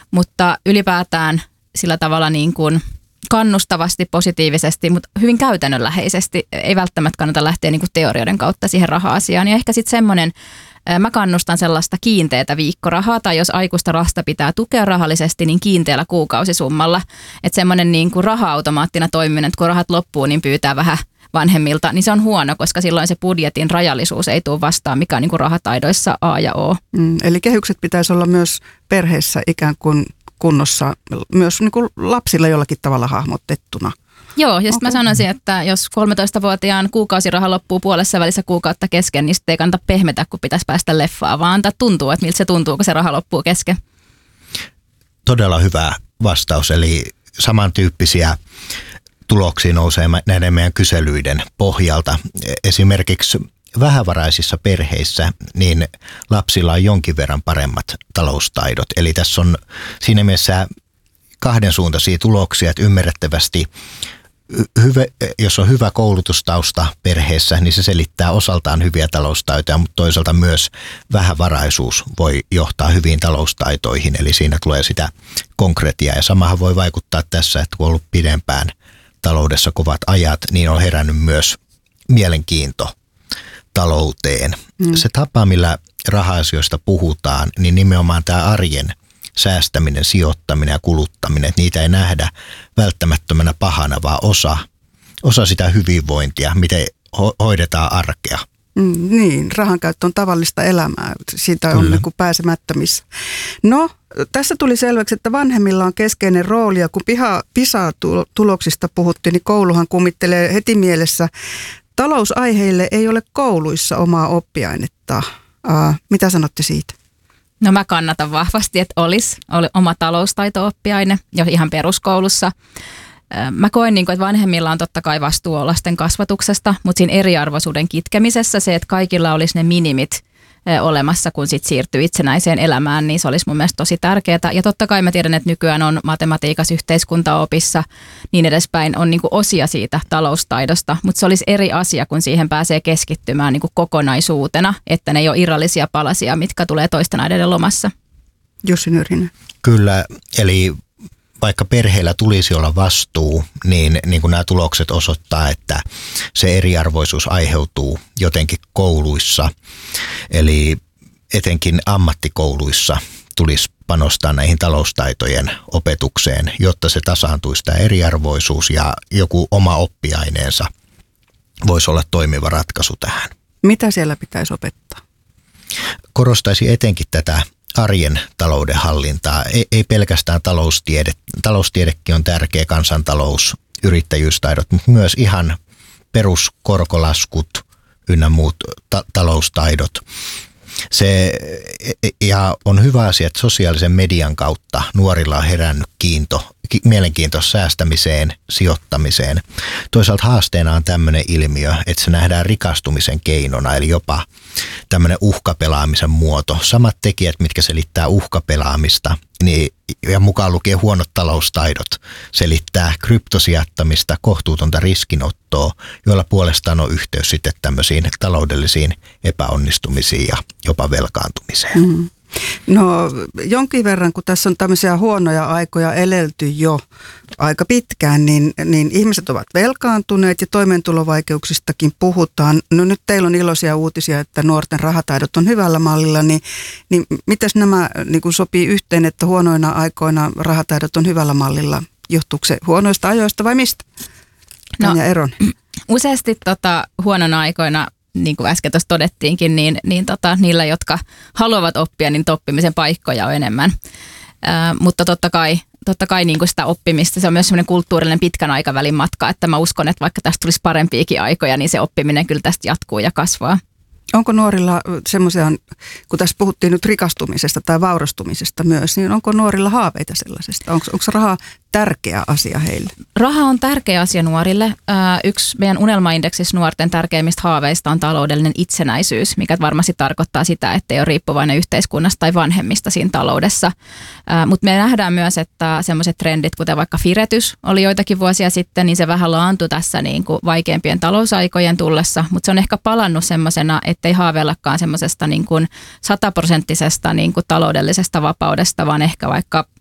mutta ylipäätään sillä tavalla niin kuin kannustavasti, positiivisesti, mutta hyvin käytännönläheisesti. Ei välttämättä kannata lähteä niin kuin teorioiden kautta siihen raha-asiaan. Ja ehkä sitten semmoinen, mä kannustan sellaista kiinteätä viikkorahaa, tai jos aikuista lasta pitää tukea rahallisesti, niin kiinteällä kuukausisummalla. Että semmoinen niin kuin raha-automaattina toimiminen, että kun rahat loppuu, niin pyytää vähän vanhemmilta, niin se on huono, koska silloin se budjetin rajallisuus ei tule vastaan, mikä on niin kuin rahataidoissa A ja O. Eli kehykset pitäisi olla myös perheessä ikään kuin kunnossa, myös niin kuin lapsilla jollakin tavalla hahmotettuna. Joo, ja sitten mä sanoisin, että jos 13-vuotiaan kuukausiraha loppuu puolessa välissä kuukautta kesken, niin sitten ei kannata pehmetä, kun pitäisi päästä leffaan, vaan antaa tuntua, että miltä se tuntuu, kun se raha loppuu kesken. Todella hyvä vastaus, eli samantyyppisiä tuloksia nousee näiden meidän kyselyiden pohjalta. Esimerkiksi vähävaraisissa perheissä niin lapsilla on jonkin verran paremmat taloustaidot. Eli tässä on siinä mielessä kahdensuuntaisia tuloksia, että ymmärrettävästi jos on hyvä koulutustausta perheessä, niin se selittää osaltaan hyviä taloustaitoja, mutta toisaalta myös vähävaraisuus voi johtaa hyviin taloustaitoihin, eli siinä tulee sitä konkretiaa. Ja samahan voi vaikuttaa tässä, että kun on ollut pidempään taloudessa kovat ajat, niin on herännyt myös mielenkiinto talouteen. Se tapa, millä raha-asioista puhutaan, niin nimenomaan tämä arjen säästäminen, sijoittaminen ja kuluttaminen, että niitä ei nähdä välttämättömänä pahana, vaan osa sitä hyvinvointia, miten hoidetaan arkea. Niin, rahankäyttö on tavallista elämää. Siitä on niin kuin pääsemättömissä. No, tässä tuli selväksi, että vanhemmilla on keskeinen rooli, ja kun PISA-tuloksista puhuttiin, niin kouluhan kummittelee heti mielessä. Talousaiheille ei ole kouluissa omaa oppiainetta. Mitä sanotte siitä? No mä kannatan vahvasti, että olisi oma taloustaito-oppiaine jo ihan peruskoulussa. Mä koen, että vanhemmilla on totta kai vastuu lasten kasvatuksesta, mutta siinä eriarvoisuuden kitkemisessä se, että kaikilla olisi ne minimit olemassa, kun sit siirtyy itsenäiseen elämään, niin se olisi mun mielestä tosi tärkeää. Ja totta kai mä tiedän, että nykyään on matematiikassa, yhteiskuntaopissa, niin edespäin on niin kuin osia siitä taloustaidosta, mutta se olisi eri asia, kun siihen pääsee keskittymään niin kuin kokonaisuutena, että ne ei ole irrallisia palasia, mitkä tulee toisten aineiden lomassa. Jussi Nyrhinen. Kyllä, eli vaikka perheellä tulisi olla vastuu, niin kuin nämä tulokset osoittaa, että se eriarvoisuus aiheutuu jotenkin kouluissa. Eli etenkin ammattikouluissa tulisi panostaa näihin taloustaitojen opetukseen, jotta se tasaantuisi tämä eriarvoisuus ja joku oma oppiaineensa voisi olla toimiva ratkaisu tähän. Mitä siellä pitäisi opettaa? Korostaisin etenkin tätä arjen talouden hallintaa, ei pelkästään taloustiede. Taloustiedekin on tärkeä, kansantalous, yrittäjyystaidot, mutta myös ihan peruskorkolaskut ynnä muut taloustaidot. Ja on hyvä asia, että sosiaalisen median kautta nuorilla on herännyt mielenkiinto säästämiseen, sijoittamiseen. Toisaalta haasteena on tämmöinen ilmiö, että se nähdään rikastumisen keinona, eli jopa tämmöinen uhkapelaamisen muoto. Samat tekijät, mitkä selittää uhkapelaamista, niin, ja mukaan lukien huonot taloustaidot, selittää kryptosijoittamista, kohtuutonta riskinottoa, joilla puolestaan on yhteys sitten tämmöisiin taloudellisiin epäonnistumisiin ja jopa velkaantumiseen. No jonkin verran, kun tässä on tämmöisiä huonoja aikoja elelty jo aika pitkään, niin ihmiset ovat velkaantuneet ja toimeentulovaikeuksistakin puhutaan. No nyt teillä on iloisia uutisia, että nuorten rahataidot on hyvällä mallilla, niin mitäs nämä niin kuin sopii yhteen, että huonoina aikoina rahataidot on hyvällä mallilla? Johtuuko se huonoista ajoista vai mistä? Tanja Eronen. Useasti huonona aikoina, niin kuin äsken tuossa todettiinkin, niin niillä, jotka haluavat oppia, niin oppimisen paikkoja on enemmän. Mutta totta kai niin kuin sitä oppimista, se on myös semmoinen kulttuurinen pitkän aikavälin matka, että mä uskon, että vaikka tästä tulisi parempiakin aikoja, niin se oppiminen kyllä tästä jatkuu ja kasvaa. Onko nuorilla semmoisia, kun tässä puhuttiin nyt rikastumisesta tai vaurastumisesta myös, niin onko nuorilla haaveita sellaisesta? Onko raha tärkeä asia heille? Raha on tärkeä asia nuorille. Yksi meidän unelmaindeksissä nuorten tärkeimmistä haaveista on taloudellinen itsenäisyys, mikä varmasti tarkoittaa sitä, että ei ole riippuvainen yhteiskunnasta tai vanhemmista siinä taloudessa. Mutta me nähdään myös, että sellaiset trendit, kuten vaikka firetys oli joitakin vuosia sitten, niin se vähän laantui tässä niin kuin vaikeimpien talousaikojen tullessa, mutta se on ehkä palannut semmoisena, ettei haaveillakaan semmoisesta niin kuin 100% niin kuin taloudellisesta vapaudesta, vaan ehkä vaikka